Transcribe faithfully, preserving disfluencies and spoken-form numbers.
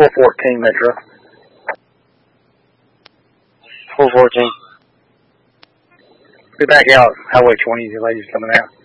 four fourteen Metro. four fourteen. Be back out Highway twenty, the lady's coming out.